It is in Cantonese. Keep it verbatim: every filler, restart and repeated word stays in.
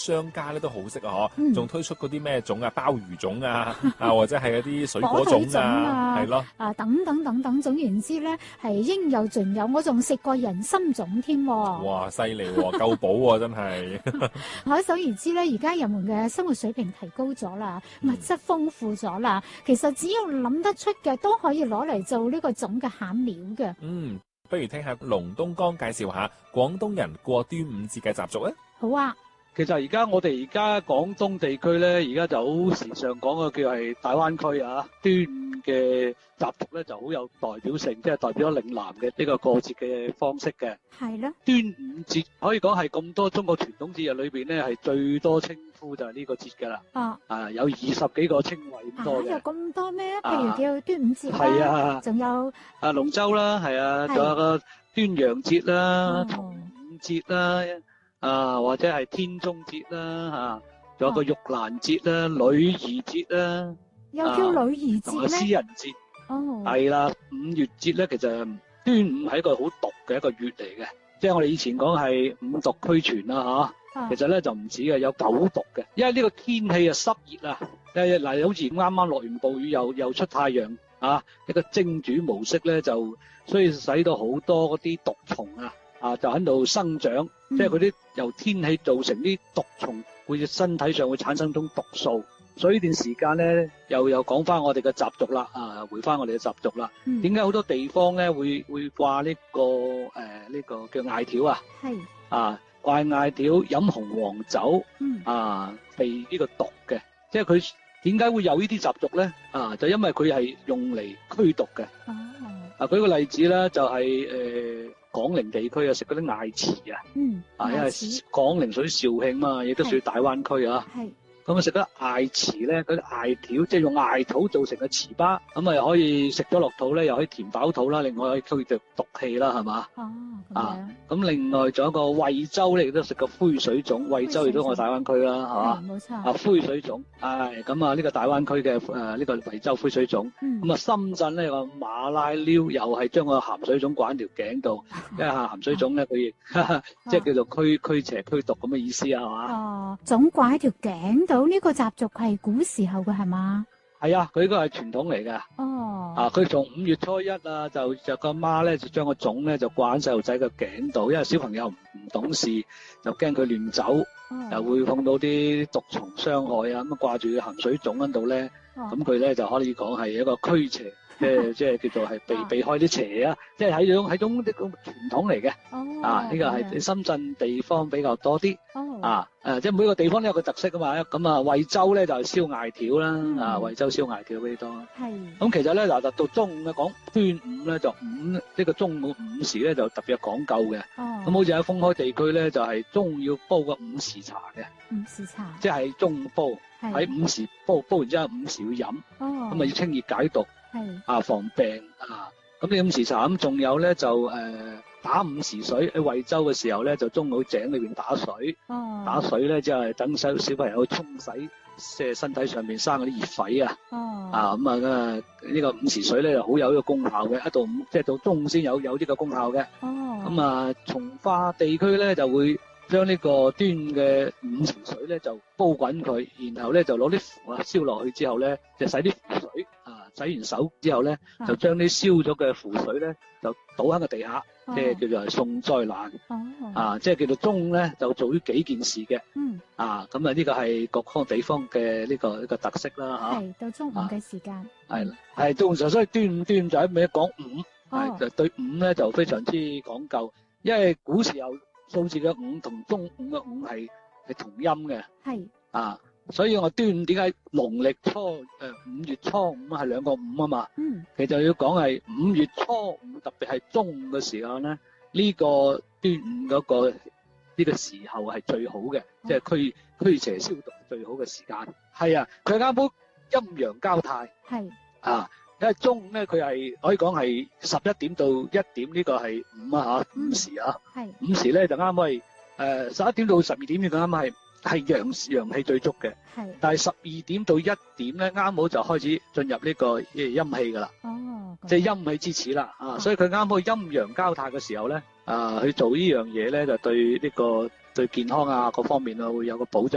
商家咧都好識啊， 嗯嗬，仲推出嗰啲咩種啊，鮑魚種啊，啊或者係嗰啲水果種火腿種啊， 啊係咯， 啊等等等等，總言之咧係應有盡有，我仲食過人參種添喎。 哇，犀利喎，夠補喎，真係。 可想而知咧，而家人們嘅生活水平提高咗啦，物嗯質豐富咗啦，其實只要諗得出嘅都可以攞嚟做呢個種嘅餡料嘅。 嗯，不如聽下龍東江介紹下廣東人過端午節嘅習俗啊。 好啊， 其實而家我哋而家廣東地區咧，而家就好時常講嘅叫係大灣區啊，端午嘅習俗咧就好有代表性，即係代表咗嶺南嘅呢個過節嘅方式嘅。 係咯， 端午節可以講係咁多中國傳統節日裏邊咧係最多稱呼就係呢個節㗎啦。 啊啊，有二十幾個稱謂咁啊多嘅。 有咁多咩？譬啊如叫端午節係啦， 啊， 仲有啊龍舟啦，係啊， 係仲有個端陽節啦、 哦重五節啦，啊或者係天中節啦，嚇，仲有個玉蘭節啦、女兒節啦， 又叫女兒同埋節咩？ 詩人節。 哦， 係啦，五月節咧，其實端午係一個好毒嘅一個月嚟嘅，即係我哋以前講係五毒俱全啦嚇。 啊其實咧就唔止嘅，有九毒嘅，因為呢個天氣啊濕熱啊，誒嗱好似啱啱落完暴雨又又出太陽啊，一個蒸煮模式咧就，所以使到好多嗰啲毒蟲啊啊就喺度生長， 嗯即係嗰啲由天氣造成啲毒蟲會身體上會產生種毒素，所以呢段時間咧又又講翻我哋嘅習俗啦，啊回翻我哋嘅習俗啦， 嗯點解好多地方咧會會掛呢個誒呢個叫艾條啊係啊？掛艾條飲紅黃酒嗯啊，避呢個毒嘅，即係佢點解會有呢啲習俗咧？啊，就因為佢係用嚟驅毒嘅。 哦啊，舉個例子啦，就係誒廣寧地區啊，食嗰啲艾糍啊， 嗯啊，因為牙齒廣寧屬於肇慶嘛，亦都屬於大灣區啊。 係咁啊食得艾糍咧，嗰啲艾條即係用艾草做成嘅糍粑，咁啊又可以食咗落肚咧，又可以填飽肚啦，另外可以驅毒毒氣啦，係嘛？ 哦咁啊樣咁另外仲有一個惠州咧，亦都食個灰水粽，惠州亦都我大灣區啦，係嘛？ 係冇錯啊灰水粽，唉咁啊呢個大灣區嘅誒呢個惠州灰水粽， 嗯咁啊深圳咧有個馬拉撩，又係將個鹹水粽掛喺條頸度，因為鹹水粽咧佢亦即係叫做驅驅邪驅毒咁嘅意思啊，係嘛？ 哦，總掛喺條頸度，呢個習俗係古時候嘅係嘛？ 係啊，佢呢個係傳統嚟嘅。 哦， 啊！佢從五月初一啊，就就個媽咧就將個粽咧就掛喺細路仔嘅頸度，因為小朋友唔唔懂事，就驚佢亂走， 哦又會碰到啲毒蟲傷害啊，咁掛住個鹹水粽喺度咧， 哦咁佢咧就可以講係一個驅邪，即係即係叫做係避啊避開啲邪啊，即係喺種喺種呢個傳統嚟嘅。 哦啊，呢個咁樣係深圳地方比較多啲。 哦啊，誒，即係每個地方都有個特色噶嘛。咁啊，惠州咧就係燒艾條啦，啊， 嗯惠州燒艾條比較多。 係咁其實咧，嗱，到中午咧講端午咧，就午呢個中午午時咧就特別有講究嘅。 哦咁好似喺封開地區咧，就係中午要煲個午時茶嘅， 午時茶即係中午煲， 係喺午時煲，煲完之後午時要飲， 哦咁啊要清熱解毒係啊，防病啊。咁你午時茶咁仲有咧就誒打午時水，喺惠州嘅時候咧就中午井裏邊打水， 哦打水咧即係等細小朋友去沖洗，即係身體上面生嗰啲熱痱啊。 哦啊咁啊，呢個午時水咧就好有呢個功效嘅，一到午即係到中午先有有呢個功效嘅。 哦咁啊，從化地區咧就會將呢個端午嘅午時水咧就煲滾佢，然後咧就攞啲符啊燒落去之後咧就洗啲符水啊，洗完手之後咧就將啲燒咗嘅符水咧就倒喺個地下，即係叫做係送災難哦啊，即係叫做中午咧就做呢幾件事嘅嗯啊，咁啊呢個係各方地方嘅呢個一個特色啦嚇。 係到中午嘅時間係啦，係中午時候，所以端午端午就喺尾講午， 哦係就對午咧就非常之講究，因為古時候數字嘅午同中午嘅午係係同音嘅係啊，所以我端午點解農曆初誒五月初五係兩個午啊嘛， 嗯其實要講係五月初五，特別係中午嘅時間咧，呢個端午嗰個呢個時候係最好嘅，即係驅驅邪消毒最好嘅時間。係啊，佢啱好陰陽交泰。 係啊，因為中午咧，佢係可以講係十一點到一點呢個係午啊嚇，午時啊， 係午時咧就啱係誒十一點到十二點呢個啱係係陽陽氣最足嘅， 係但係十二點到一點咧啱好就開始進入呢個誒陰氣㗎啦， 哦即係陰氣之始啦啊，所以佢啱好陰陽交泰嘅時候咧啊，去做呢樣嘢咧就對呢個對健康啊各方面啊會有個保障。